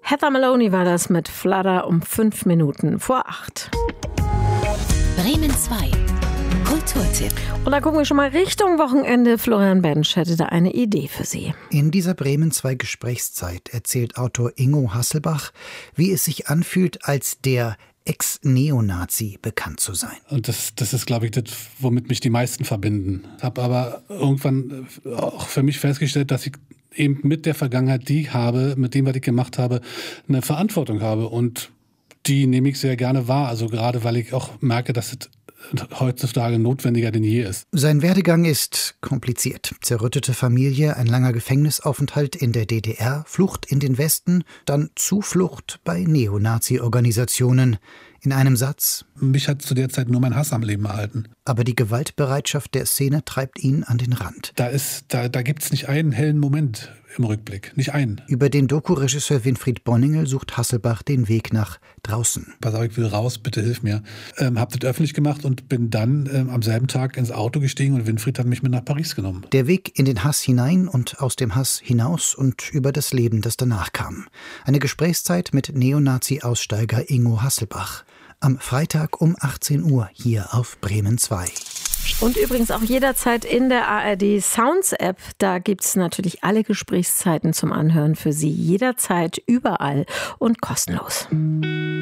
Heather Maloney war das mit Flutter um 5 Minuten vor 8. Bremen 2. Kulturtipp. Und da gucken wir schon mal Richtung Wochenende. Florian Bensch hätte da eine Idee für Sie. In dieser Bremen 2 Gesprächszeit erzählt Autor Ingo Hasselbach, wie es sich anfühlt, als der Ex-Neonazi bekannt zu sein. Und das ist, glaube ich, das, womit mich die meisten verbinden. Ich habe aber irgendwann auch für mich festgestellt, dass ich eben mit der Vergangenheit, die ich habe, mit dem, was ich gemacht habe, eine Verantwortung habe. Und die nehme ich sehr gerne wahr. Also gerade, weil ich auch merke, dass es heutzutage notwendiger denn je ist. Sein Werdegang ist kompliziert. Zerrüttete Familie, ein langer Gefängnisaufenthalt in der DDR, Flucht in den Westen, dann Zuflucht bei Neonazi-Organisationen. In einem Satz: Mich hat zu der Zeit nur mein Hass am Leben erhalten. Aber die Gewaltbereitschaft der Szene treibt ihn an den Rand. Da gibt's nicht einen hellen Moment im Rückblick. Nicht einen. Über den Doku-Regisseur Winfried Bonningel sucht Hasselbach den Weg nach draußen. Pass auf, ich will raus, bitte hilf mir. Hab das öffentlich gemacht und bin dann am selben Tag ins Auto gestiegen und Winfried hat mich mit nach Paris genommen. Der Weg in den Hass hinein und aus dem Hass hinaus und über das Leben, das danach kam. Eine Gesprächszeit mit Neonazi-Aussteiger Ingo Hasselbach. Am Freitag um 18 Uhr hier auf Bremen 2. Und übrigens auch jederzeit in der ARD Sounds App. Da gibt es natürlich alle Gesprächszeiten zum Anhören für Sie. Jederzeit, überall und kostenlos.